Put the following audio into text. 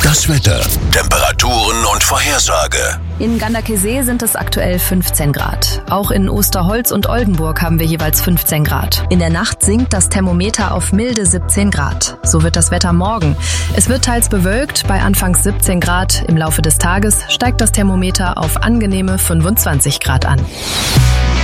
Das Wetter, Temperaturen und Vorhersage. In Ganderkesee sind es aktuell 15 Grad. Auch in Osterholz und Oldenburg haben wir jeweils 15 Grad. In der Nacht sinkt das Thermometer auf milde 17 Grad. So wird das Wetter morgen. Es wird teils bewölkt, bei anfangs 17 Grad. Im Laufe des Tages steigt das Thermometer auf angenehme 25 Grad an.